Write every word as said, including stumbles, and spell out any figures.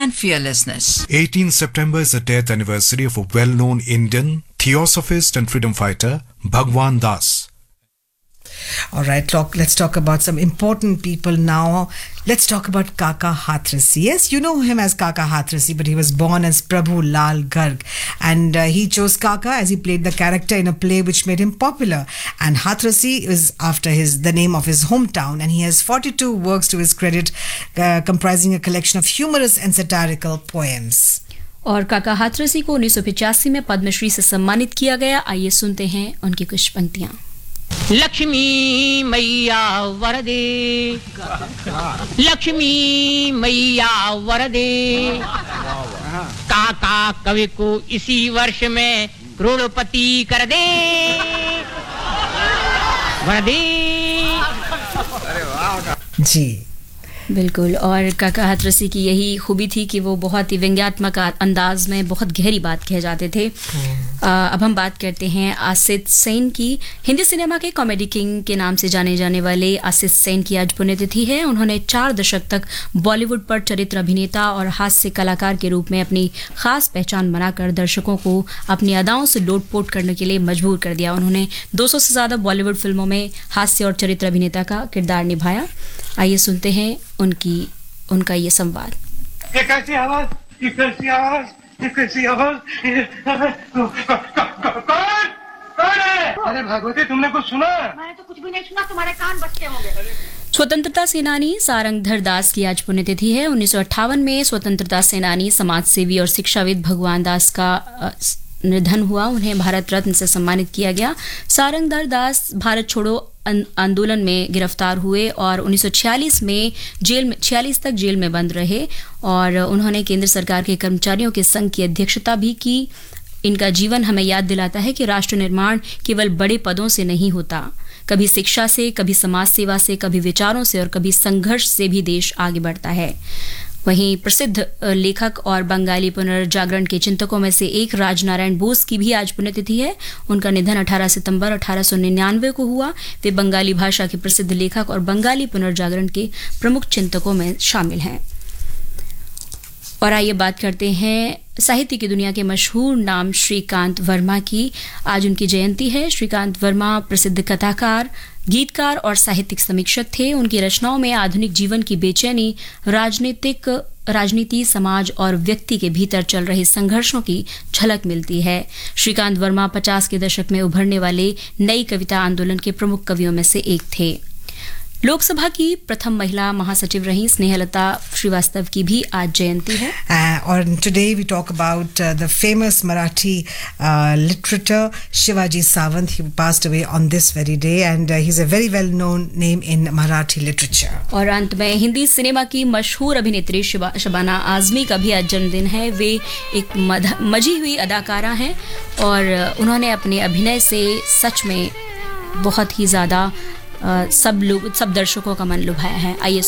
and fearlessness. eighteenth September is the death anniversary of a well-known Indian theosophist and freedom fighter, Bhagwan Das. All right, talk, let's talk about some important people now. Let's talk about Kaka Hathrasi. Yes, you know him as Kaka Hathrasi, but he was born as Prabhu Lal Garg. And uh, he chose Kaka as he played the character in a play which made him popular. And Hathrasi is after his the name of his hometown. And he has forty-two works to his credit, uh, comprising a collection of humorous and satirical poems. और काका हाथरसी को उन्नीस सौ पचासी में पद्मश्री से सम्मानित किया गया. आइए सुनते हैं उनकी कुछ पंक्तियां. लक्ष्मी मैया वरदे, लक्ष्मी मैया वरदे, काका कवि को इसी वर्ष में करोड़पति कर दे, वरदे. जी बिल्कुल. और काका हाथरसी की यही खूबी थी कि वो बहुत ही व्यंग्यात्मक अंदाज में बहुत गहरी बात कह जाते थे. आ, अब हम बात करते हैं आसित सेन की. हिंदी सिनेमा के कॉमेडी किंग के नाम से जाने जाने वाले आसित सेन की आज पुण्यतिथि है. उन्होंने चार दशक तक बॉलीवुड पर चरित्र अभिनेता और हास्य कलाकार के रूप में अपनी खास पहचान बनाकर दर्शकों को अपनी अदाओं से लोटपोट करने के लिए मजबूर कर दिया. उन्होंने दो सौ से ज़्यादा बॉलीवुड फिल्मों में हास्य और चरित्र अभिनेता का किरदार निभाया. आइए सुनते हैं उनकी उनका ये संवाद. ये कैसी आवाज, ये कैसी आवाज, ये कैसी आवाज, कौन कौन है? अरे भगवती, तुमने कुछ सुना? मैंने तो कुछ भी नहीं सुना, तुम्हारे कान बच्चे होंगे. स्वतंत्रता सेनानी सारंगधर दास की आज पुण्यतिथि है. उन्नीस सौ अट्ठावन में स्वतंत्रता सेनानी, समाजसेवी और शिक्षाविद भगवान दास का निधन हुआ. उन्हें भारत रत्न से सम्मानित किया गया. सारंगधर दास भारत छोड़ो आंदोलन में गिरफ्तार हुए और उन्नीस सौ छियालीस में जेल में छियालीस तक जेल में बंद रहे और उन्होंने केंद्र सरकार के कर्मचारियों के संघ की अध्यक्षता भी की. इनका जीवन हमें याद दिलाता है कि राष्ट्र निर्माण केवल बड़े पदों से नहीं होता. कभी शिक्षा से, कभी समाज सेवा से, कभी विचारों से और कभी संघर्ष से भी देश आगे बढ़ता है. वहीं प्रसिद्ध लेखक और बंगाली पुनर्जागरण के चिंतकों में से एक राजनारायण बोस की भी आज पुण्यतिथि है. उनका निधन अठारह सितंबर अठारह सौ निन्यानवे को हुआ. वे बंगाली भाषा के प्रसिद्ध लेखक और बंगाली पुनर्जागरण के प्रमुख चिंतकों में शामिल हैं. और आइए बात करते हैं साहित्य की दुनिया के मशहूर नाम श्रीकांत वर्मा की. आज उनकी जयंती है. श्रीकांत वर्मा प्रसिद्ध कथाकार, गीतकार और साहित्यिक समीक्षक थे. उनकी रचनाओं में आधुनिक जीवन की बेचैनी, राजनीतिक राजनीति, समाज और व्यक्ति के भीतर चल रहे संघर्षों की झलक मिलती है. श्रीकांत वर्मा पचास के दशक में उभरने वाले नई कविता आंदोलन के प्रमुख कवियों में से एक थे. लोकसभा की प्रथम महिला महासचिव रही स्नेहलता श्रीवास्तव की भी आज जयंती है. और today we talk about the famous Marathi लिटरेटर Shivaji Sawant. He passed away on this very day and he is a very well known name in Marathi literature. और अंत में हिंदी सिनेमा की मशहूर अभिनेत्री शबाना आजमी का भी आज जन्मदिन है. वे एक मजी हुई अदाकारा हैं और उन्होंने अपने अभिनय से सच में बहुत ही ज़्यादा सब लोग सब दर्शकों का मन लुभाया है. आइए